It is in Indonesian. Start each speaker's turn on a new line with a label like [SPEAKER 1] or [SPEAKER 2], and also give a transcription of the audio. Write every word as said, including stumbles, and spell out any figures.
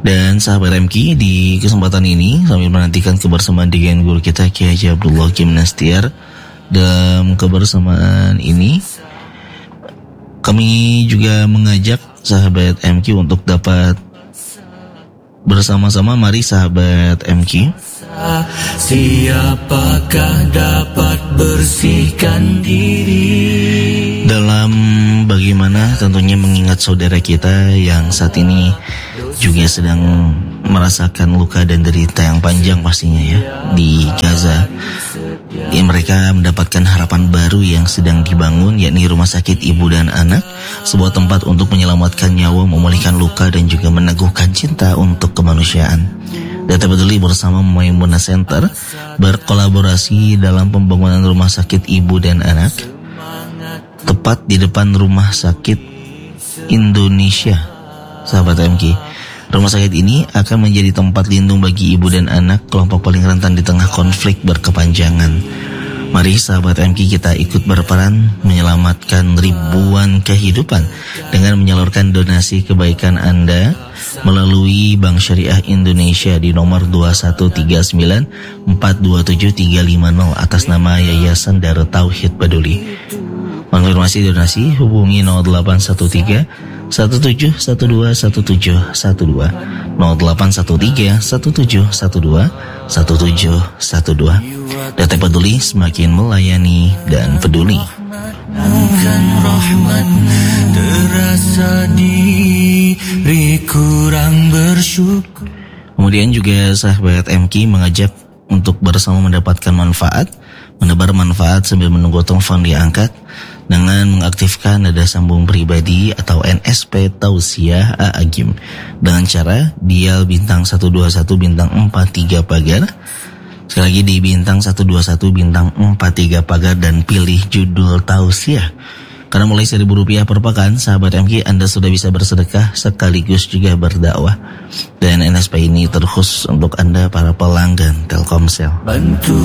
[SPEAKER 1] Dan sahabat M K, di kesempatan ini sambil menantikan kebersamaan dengan guru kita Kiai Haji Abdullah Gimnastiar, dalam kebersamaan ini kami juga mengajak sahabat M K untuk dapat bersama-sama, mari sahabat M K,
[SPEAKER 2] siapakah dapat bersihkan diri
[SPEAKER 1] dalam bagaimana tentunya mengingat saudara kita yang saat ini juga sedang merasakan luka dan derita yang panjang pastinya ya di Gaza. Ya, mereka mendapatkan harapan baru yang sedang dibangun, yakni Rumah Sakit Ibu dan Anak, sebuah tempat untuk menyelamatkan nyawa, memulihkan luka dan juga meneguhkan cinta untuk kemanusiaan. Data Peduli bersama Maimunah Center berkolaborasi dalam pembangunan Rumah Sakit Ibu dan Anak tepat di depan Rumah Sakit Indonesia. Sahabat M K, rumah sakit ini akan menjadi tempat lindung bagi ibu dan anak, kelompok paling rentan di tengah konflik berkepanjangan. Mari sahabat M K, kita ikut berperan menyelamatkan ribuan kehidupan dengan menyalurkan donasi kebaikan Anda melalui Bank Syariah Indonesia di nomor dua satu tiga sembilan empat dua tujuh tiga lima nol atas nama Yayasan Darut Tauhid Peduli. Konfirmasi donasi hubungi nol delapan satu tiga satu tujuh satu dua satu tujuh satu dua nol delapan satu tiga satu tujuh satu dua satu tujuh satu dua. Data Peduli semakin melayani dan peduli.
[SPEAKER 2] Bukan rahmat terasa diri kurang bersyukur.
[SPEAKER 1] Kemudian juga sahabat M K mengajak untuk bersama mendapatkan manfaat, menebar manfaat sambil menunggu telepon diangkat dengan mengaktifkan nada sambung pribadi atau N S P Tausiah A'agim dengan cara dial bintang satu dua satu bintang empat tiga pagar. Sekali lagi di bintang satu dua satu bintang empat tiga pagar dan pilih judul tausiah. Karena mulai seribu rupiah per pekan, sahabat M K, Anda sudah bisa bersedekah sekaligus juga berdakwah. Dan N S P ini terkhusus untuk Anda para pelanggan Telkomsel.
[SPEAKER 2] Bantu